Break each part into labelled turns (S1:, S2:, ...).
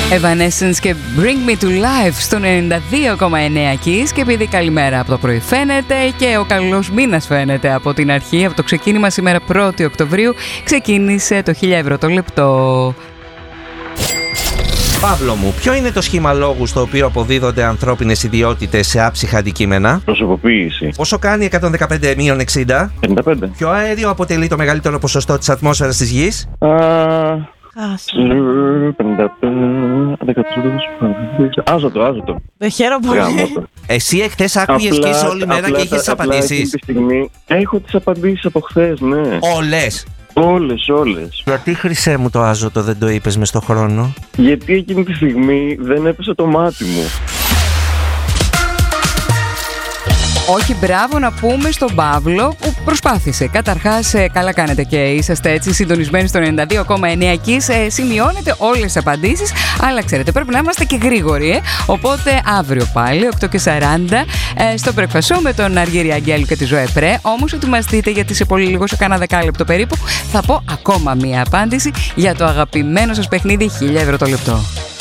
S1: Evanescence και Bring Me to Life στο 92,9 Kiss. Και επειδή καλημέρα από το πρωί φαίνεται και ο καλός μήνας φαίνεται από την αρχή, από το ξεκίνημα σήμερα 1η Οκτωβρίου, ξεκίνησε το 1000 ευρώ το λεπτό.
S2: Παύλο μου, ποιο είναι το σχήμα λόγου στο οποίο αποδίδονται ανθρώπινες ιδιότητες σε άψυχα αντικείμενα?
S3: Προσωποποίηση.
S2: Πόσο κάνει 115 μείον 60?
S3: 55.
S2: Ποιο αέριο αποτελεί το μεγαλύτερο ποσοστό της ατμόσφαιρας της Γης?
S3: 55. Άζωτο.
S4: Δεν χαίρομαι πολύ.
S2: Εσύ εχθές άκουγες και είσαι όλη μέρα και είχες τις απαντήσεις.
S3: Έχω τις απαντήσεις από χθες, ναι.
S2: Όλες.
S3: Όλες.
S2: Γιατί, χρυσέ μου, το άζωτο δεν το είπες μες στο χρόνο?
S3: Γιατί εκείνη τη στιγμή δεν έπεσε το μάτι μου.
S1: Όχι, μπράβο να πούμε στον Παύλο που προσπάθησε. Καταρχάς, καλά κάνετε και είσαστε έτσι συντονισμένοι στο 92,9 Kiss. Σημειώνετε όλες τις απαντήσεις, αλλά ξέρετε, πρέπει να είμαστε και γρήγοροι. Οπότε αύριο πάλι, 8:40, στο Breakfast Show με τον Αργύρη Αγγέλου και τη Ζωέ Πρέ. Όμως ετοιμαστείτε, γιατί σε πολύ λίγο, σε κάνα δεκάλεπτο περίπου, θα πω ακόμα μία απάντηση για το αγαπημένο σας παιχνίδι 1000 ευρώ το λεπτό.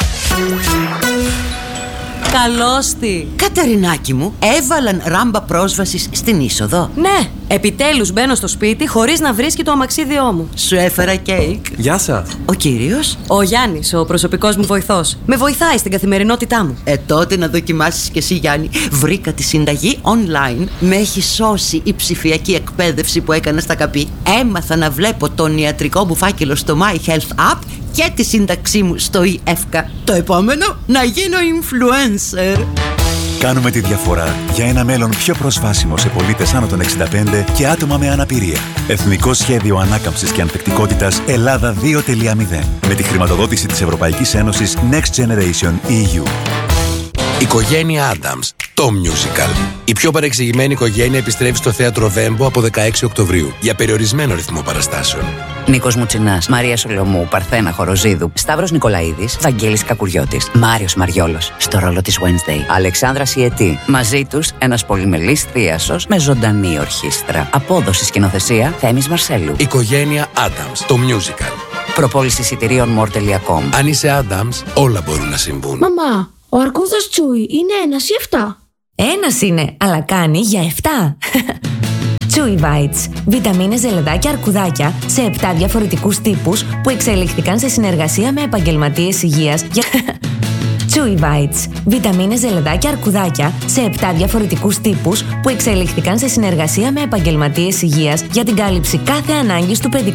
S4: Καλώς τη.
S5: Καταρινάκη μου, έβαλαν ράμπα πρόσβασης στην είσοδο.
S4: Ναι, επιτέλους μπαίνω στο σπίτι χωρίς να βρίσκει το αμαξίδιό μου.
S5: Σου έφερα κέικ.
S6: Γεια σας.
S5: Ο κύριος?
S4: Ο Γιάννης, ο προσωπικός μου βοηθός. Με βοηθάει στην καθημερινότητά μου.
S5: Τότε να δοκιμάσεις κι εσύ, Γιάννη. Βρήκα τη συνταγή online. Με έχει σώσει η ψηφιακή εκπαίδευση που έκανα στα ΚΑΠΗ. Έμαθα να βλέπω τον ιατρικό μου φάκελο στο My Health App και τη σύνταξή μου στο eEFCA. Το επόμενο, να γίνω influencer.
S7: Κάνουμε τη διαφορά για ένα μέλλον πιο προσβάσιμο σε πολίτες άνω των 65 και άτομα με αναπηρία. Εθνικό Σχέδιο Ανάκαμψης και Ανθεκτικότητας Ελλάδα 2.0. Με τη χρηματοδότηση της Ευρωπαϊκής Ένωσης Next Generation EU.
S8: Οικογένεια Adams, το musical. Η πιο παρεξηγημένη οικογένεια επιστρέφει στο θέατρο Βέμπο από 16 Οκτωβρίου για περιορισμένο ρυθμό παραστάσεων.
S9: Νίκος Μουτσινάς, Μαρία Σολομού, Παρθένα Χοροζίδου, Σταύρος Νικολαίδης, Βαγγέλης Κακουριώτης, Μάριος Μαριόλος στο ρόλο της Wednesday, Αλεξάνδρα Σιετή. Μαζί τους ένας πολυμελής θίασος με ζωντανή ορχήστρα. Απόδοση σκηνοθεσία Θέμης Μαρσέλου.
S8: Οικογένεια Adams, το musical.
S9: Προπόληση εισιτηρίων more.com.
S8: Αν είσαι Adams, όλα μπορούν να συμβούν.
S10: Μαμά, ο αρκούδας Τσούι είναι 1 ή 7?
S11: Ένας είναι, αλλά κάνει για 7. Chewy Bites. Βιταμίνες, ζελεδάκια, αρκουδάκια σε 7 διαφορετικούς τύπους που εξελίχθηκαν σε συνεργασία με επαγγελματίες υγείας για... Chewy Bites. Βιταμίνες, ζελεδάκια, αρκουδάκια σε 7 διαφορετικούς τύπους που εξελίχθηκαν σε συνεργασία με επαγγελματίες υγείας για την κάλυψη κάθε ανάγκης του παιδικού